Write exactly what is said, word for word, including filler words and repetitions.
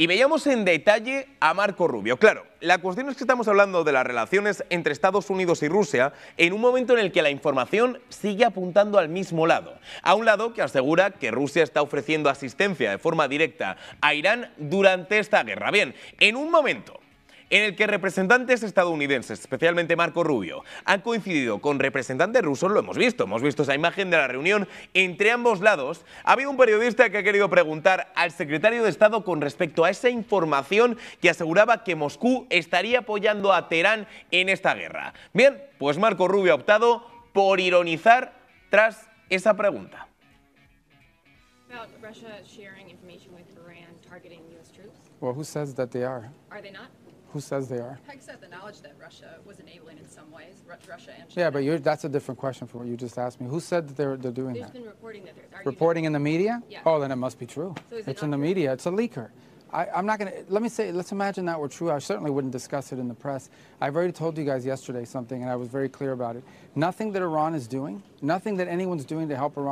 Y veíamos en detalle a Marco Rubio. Claro, la cuestión es que estamos hablando de las relaciones entre Estados Unidos y Rusia en un momento en el que la información sigue apuntando al mismo lado. A un lado que asegura que Rusia está ofreciendo asistencia de forma directa a Irán durante esta guerra. Bien, en un momento en el que representantes estadounidenses, especialmente Marco Rubio, han coincidido con representantes rusos, lo hemos visto, hemos visto esa imagen de la reunión entre ambos lados. Ha habido un periodista que ha querido preguntar al secretario de Estado con respecto a esa información que aseguraba que Moscú estaría apoyando a Teherán en esta guerra. Bien, pues Marco Rubio ha optado por ironizar tras esa pregunta. About Russia sharing information with Iran targeting U S troops? Well, who says that they are? Are they not? Who says they are? Peg said the knowledge that Russia was enabling in some ways, Ru- Russia and China. Yeah, but you're, that's a different question from what you just asked me. Who said that they're, they're doing There's that? been reporting that there's... Are Reporting in the media? Yeah. Oh, then it must be true. So is it It's in not the true? media. It's a leaker. I, I'm not going to, let me say, let's imagine that were true. I certainly wouldn't discuss it in the press. I've already told you guys yesterday something, and I was very clear about it. Nothing that Iran is doing, nothing that anyone's doing to help Iran